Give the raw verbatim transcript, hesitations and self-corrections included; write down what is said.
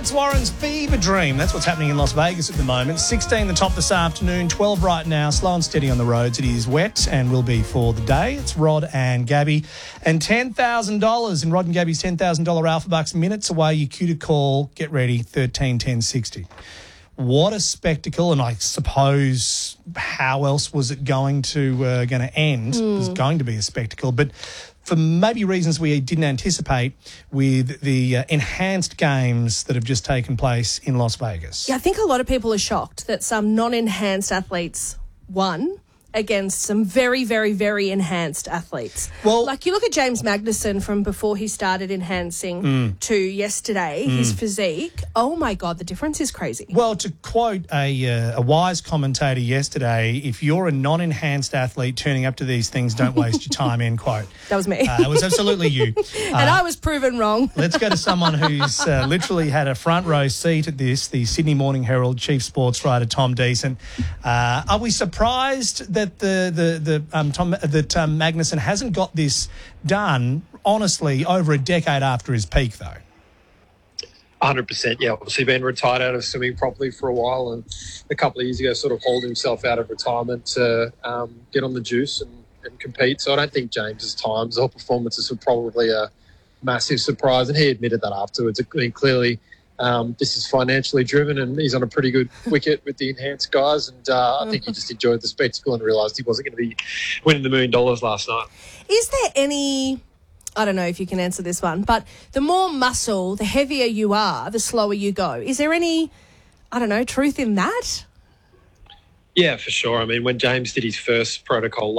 Alex Warren's Fever Dream. That's what's happening in Las Vegas at the moment. sixteen the top this afternoon, twelve right now. Slow and steady on the roads. It is wet and will be for the day. It's Rod and Gabby. And ten thousand dollars in Rod and Gabby's ten thousand dollars Alpha Bucks minutes away. You cue to call. Get ready, thirteen ten sixty. What a spectacle, and I suppose how else was it going to uh, going to end? Mm. It was going to be a spectacle, but for maybe reasons we didn't anticipate with the uh, enhanced games that have just taken place in Las Vegas. Yeah, I think a lot of people are shocked that some non-enhanced athletes won against some very, very, very enhanced athletes. Well, like you look at James Magnussen from before he started enhancing mm. to yesterday, mm. his physique. Oh my God, the difference is crazy. Well, to quote a uh, a wise commentator yesterday, if you're a non-enhanced athlete turning up to these things, don't waste your time, end quote. That was me. Uh, it was absolutely you. and uh, I was proven wrong. Let's go to someone who's uh, literally had a front row seat at this, the Sydney Morning Herald chief sports writer, Tom Decent. Uh, are we surprised that that the the the um Tom that um, Magnussen hasn't got this done, honestly, over a decade after his peak, though? one hundred percent, yeah. Obviously been retired out of swimming properly for a while, and a couple of years ago sort of hauled himself out of retirement to um, get on the juice and, and compete. So I don't think James's times or performances were probably a massive surprise, and he admitted that afterwards. I mean, clearly Um, this is financially driven, and he's on a pretty good wicket with the enhanced guys. And uh, I think he just enjoyed the spectacle and realised he wasn't going to be winning the million dollars last night. Is there any, I don't know if you can answer this one, but the more muscle, the heavier you are, the slower you go. Is there any, I don't know, truth in that? Yeah, for sure. I mean, when James did his first protocol